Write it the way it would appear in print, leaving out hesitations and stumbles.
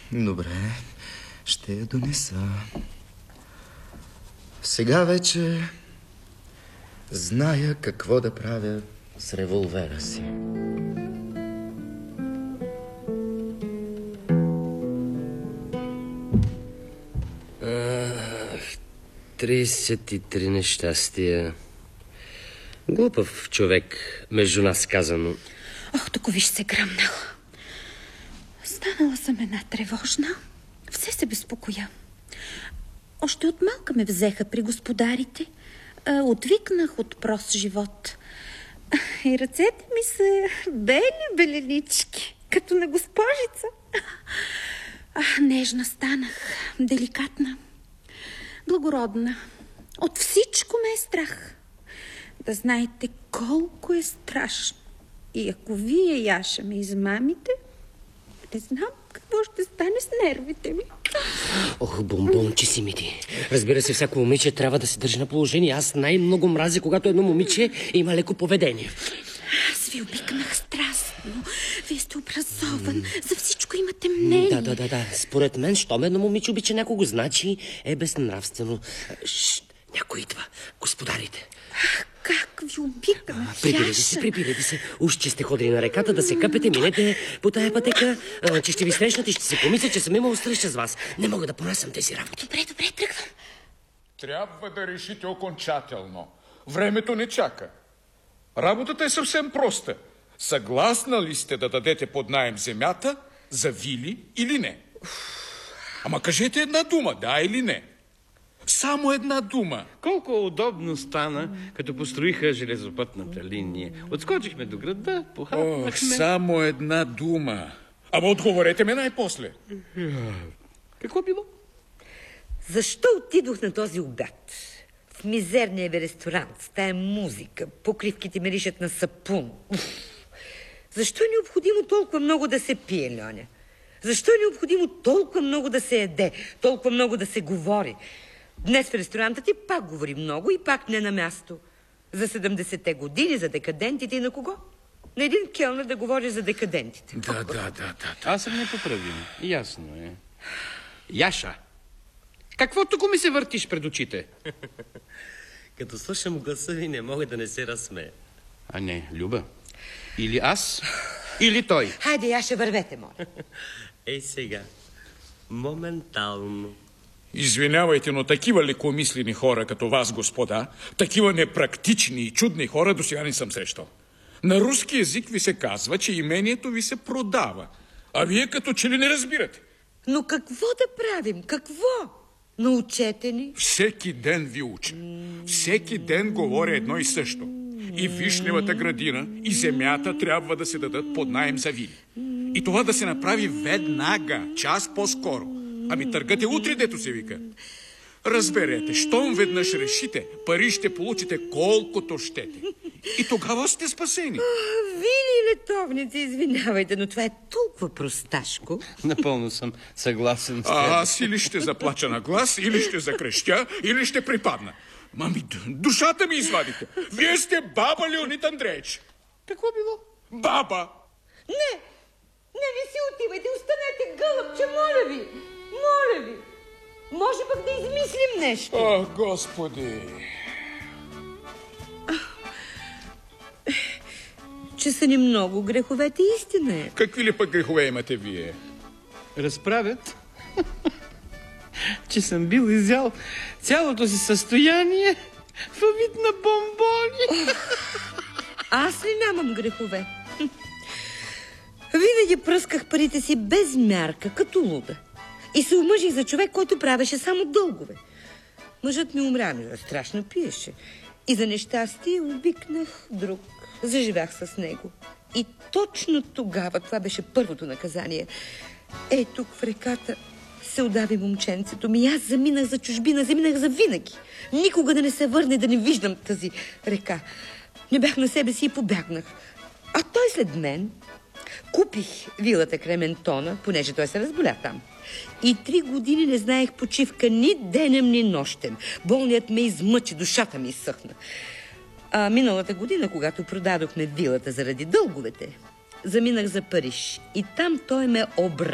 Добре, ще я донеса. Сега вече зная какво да правя с револвера си. Тридесет и три нещастия. Глупав човек, между нас казано. Ох, тук виж се гръмнал. Станала съм една тревожна. Все се безпокоя. Още от малка ме взеха при господарите. Отвикнах от прост живот. И ръцете ми са бели беленички, като на госпожица. Нежна станах, деликатна, благородна. От всичко ме е страх. Да знаете колко е страшно. И ако вие, Яша, ме измамите, не знам какво ще стане с нервите ми. Ох, бомбонче си ми ти. Разбира се, всяко момиче трябва да се държи на положение. Аз най-много мразя, когато едно момиче има леко поведение. Аз ви обикнах страстно. Вие сте образован. За всичко имате мнение. Да. Според мен, щом едно момиче обича някого, значи е безнравствено. Някой идва. Господарите. Как ви обикнах, Прибирайте се. Уж, че сте ходили на реката да се къпете, минете по тая пътека, че ще ви срещнат и ще се помисля, че съм имал среща с вас. Не мога да понасям тези работи. Добре, тръгвам. Трябва да решите окончателно. Времето не чака. Работата е съвсем проста. Съгласна ли сте да дадете под наем земята за вили или не? Ама кажете една дума, да или не. Само една дума. Колко удобно стана, като построиха железопътната линия. Отскочихме до града, похапнахме. Само една дума. Ама отговорете ме най-после. Какво било? Защо отидох на този обяд? В мизерния ви ресторант, с тая музика, покривките миришат на сапун. Защо е необходимо толкова много да се пие, Льоня? Защо е необходимо толкова много да се яде, толкова много да се говори? Днес в ресторанта ти пак говори много и пак не на място. За 70-те години, за декадентите и на кого? На един келнер да говори за декадентите. Да. Аз съм непоправим. Ясно е. Яша, какво тук ми се въртиш пред очите? Като слушам гласа ви, не мога да не се разсмея. А не, Люба. Или аз, или той. Хайде, Яша, вървете, моля. Ей сега, моментално. Извинявайте, но такива лекомислени хора като вас, господа, такива непрактични и чудни хора досега не съм срещал. На руски език ви се казва, че имението ви се продава, а вие като че ли не разбирате. Но какво да правим? Какво? Научете ни. Всеки ден ви уча. Всеки ден говоря едно и също. И вишневата градина, и земята трябва да се дадат под наем за вили. И това да се направи веднага, час по-скоро. Ами търгът е утре, дето се вика. Разберете, щом веднъж решите, пари ще получите колкото щете. И тогава сте спасени. Вили летовници, извинявайте, но това е толкова просташко. Напълно съм съгласен с теб. Аз или ще заплача на глас, или ще закрещя, или ще припадна. Мами, душата ми извадите. Вие сте баба, Леонид Андреевич. Какво било? Баба! Не си отивайте, останете, гълъбче, моля ви. Моля ви. Може пък да измислим нещо. О, Господи! Че са ни много греховете, истина е. Какви ли пък грехове имате вие? Разправят, че съм бил изял цялото си състояние във вид на бомбони. Аз ли нямам грехове? Винаги пръсках парите си без мярка, като луда. И се омъжих за човек, който правеше само дългове. Мъжът ми умря, но страшно пиеше. И за нещастие обикнах друг. Заживях с него. И точно тогава, това беше първото наказание, ей тук в реката се удави момченцето ми. Аз заминах за чужбина, заминах за винаги. Никога да не се върне, да не виждам тази река. Не бях на себе си и побягнах. А той след мен купих вилата Крементона, понеже той се разболя там. И 3 години не знаех почивка ни денем, ни нощем. Болният ме измъчи, душата ми изсъхна. А миналата година, когато продадохме вилата заради дълговете, заминах за Париж. И там той ме обра.